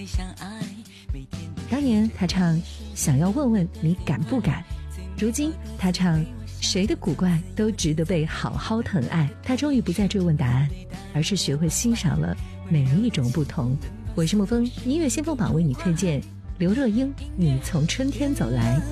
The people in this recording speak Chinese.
当年他唱想要问问你敢不敢，如今他唱谁的古怪都值得被好好疼爱。他终于不再追问答案，而是学会欣赏了每一种不同。我是沐风，音乐先锋榜为你推荐刘若英《你从春天走来》。